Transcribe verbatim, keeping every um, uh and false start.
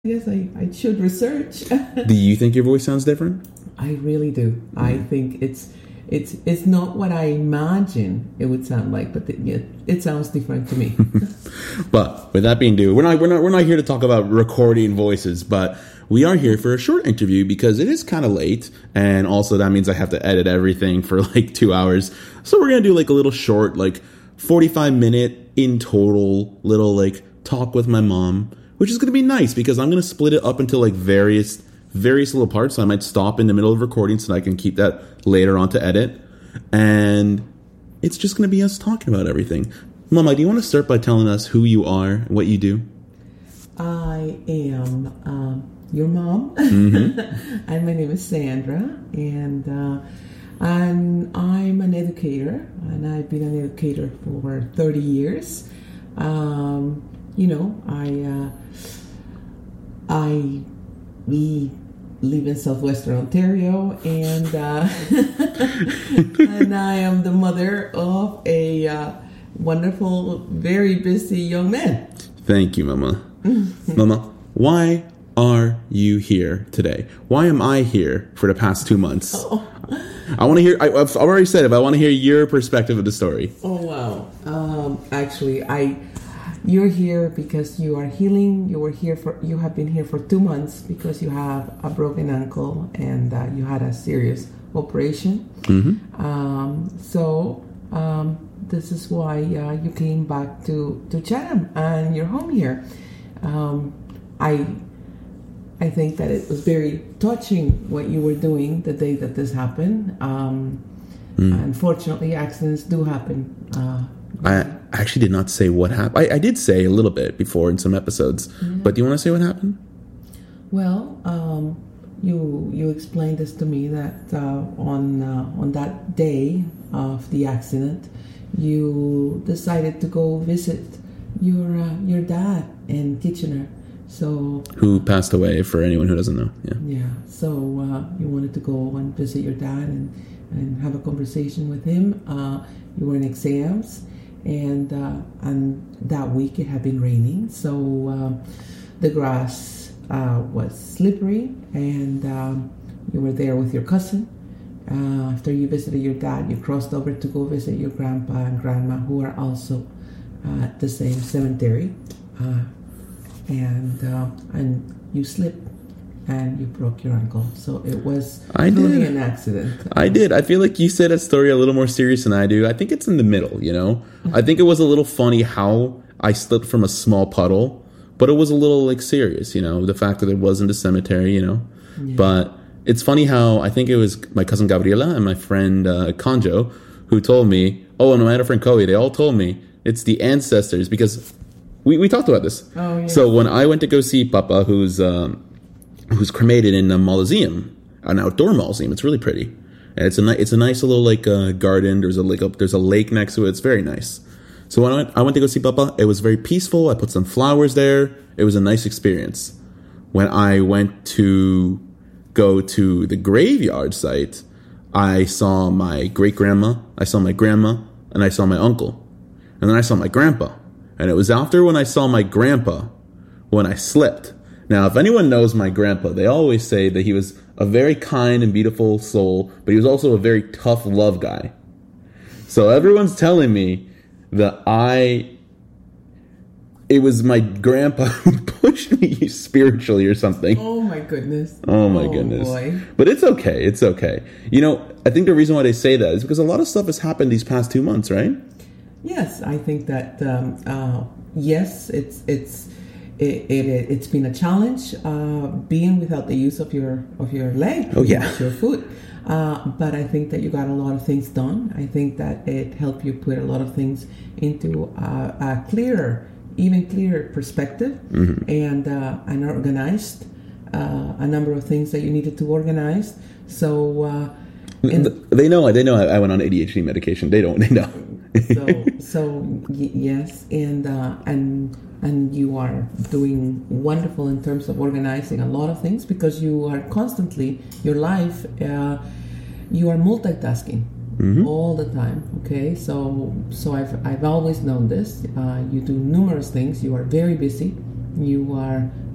Yes, I, I should research. Do you think your voice sounds different? I really do. Mm-hmm. I think it's it's it's not what I imagine it would sound like, but it, it, it sounds different to me. But with that being due, we're not we're not we're not here to talk about recording voices, but we are here for a short interview because it is kind of late, and also that means I have to edit everything for like two hours. So we're gonna do like a little short, like forty-five minute in total, little like talk with my mom. Which is going to be nice because I'm going to split it up into like various various little parts. So I might stop in the middle of recording so that I can keep that later on to edit. And it's just going to be us talking about everything. Mama, do you want to start by telling us who you are and what you do? I am um, your mom. Mm-hmm. And my name is Sandra. And uh, I'm, I'm an educator. And I've been an educator for thirty years. Um... You know, I uh, I we live in southwestern Ontario, and uh, and I am the mother of a uh, wonderful, very busy young man. Thank you, Mama. Mama, why are you here today? Why am I here for the past two months? Oh. I want to hear. I, I've already said it, but I want to hear your perspective of the story. Oh wow! Um, actually, I. You're here because you are healing. You were here for. You have been here for two months because you have a broken ankle and uh, you had a serious operation. Mm-hmm. Um, so um, this is why uh, you came back to, to Chatham and you're home here. Um, I I think that it was very touching what you were doing the day that this happened. Um, mm. Unfortunately, accidents do happen. Uh, I actually did not say what happened. I, I did say a little bit before in some episodes, mm-hmm. but do you want to say what happened? Well, um, you you explained this to me that uh, on uh, on that day of the accident, you decided to go visit your uh, your dad in Kitchener. So who passed away? For anyone who doesn't know, yeah. Yeah. So uh, you wanted to go and visit your dad and and have a conversation with him. Uh, you were in exams. And uh, and that week it had been raining, so uh, the grass uh, was slippery, and um, you were there with your cousin. Uh, after you visited your dad, you crossed over to go visit your grandpa and grandma, who are also uh, at the same cemetery. Uh, and uh, and you slipped. And you broke your ankle. So it was I really did. an accident. I did. I feel like you said that story a little more serious than I do. I think it's in the middle, you know? I think it was a little funny how I slipped from a small puddle, but it was a little, like, serious, you know? The fact that it wasn't a cemetery, you know? Yeah. But it's funny how I think it was my cousin Gabriela and my friend uh, Kanjo who told me, oh, and my other friend Koei, they all told me it's the ancestors because we, we talked about this. Oh, yeah. So when I went to go see Papa, who's... Um, who's cremated in a mausoleum, an outdoor mausoleum. It's really pretty, and it's a ni- it's a nice little like uh, garden. There's a like a, there's a lake next to it. It's very nice. So when I went, I went to go see Papa, it was very peaceful. I put some flowers there. It was a nice experience. When I went to go to the graveyard site, I saw my great grandma, I saw my grandma, and I saw my uncle, and then I saw my grandpa. And it was after when I saw my grandpa when I slipped. Now, if anyone knows my grandpa, they always say that he was a very kind and beautiful soul, but he was also a very tough love guy. So everyone's telling me that I, it was my grandpa who pushed me spiritually or something. Oh my goodness. Oh my oh, goodness. Boy. But it's okay. It's okay. You know, I think the reason why they say that is because a lot of stuff has happened these past two months, right? Yes, I think that, um, uh, yes, it's, it's, It, it, it's been a challenge uh, being without the use of your of your leg, oh yeah, your foot. Uh, but I think that you got a lot of things done. I think that it helped you put a lot of things into a, a clearer, even clearer perspective, mm-hmm. and uh, an organized uh, a number of things that you needed to organize. So uh, they know. They know. I went on A D H D medication. They don't. They know. so so y- yes, and uh, and. And you are doing wonderful in terms of organizing a lot of things because you are constantly, your life, uh, you are multitasking mm-hmm. all the time. Okay, so so I've I've always known this. Uh, you do numerous things. You are very busy. You are